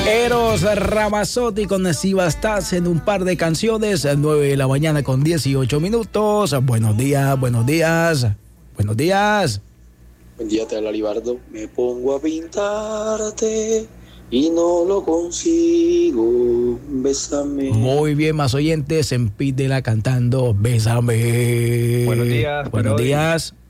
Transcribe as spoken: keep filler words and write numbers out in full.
Eros Ramazzotti con Si Bastas en un par de canciones, nueve de la mañana con dieciocho minutos. Buenos días, buenos días, buenos días. Buen día, te habla Libardo. Me pongo a pintarte y no lo consigo. Bésame. Muy bien, más oyentes, Empídela cantando Bésame. Buenos días. Buenos días.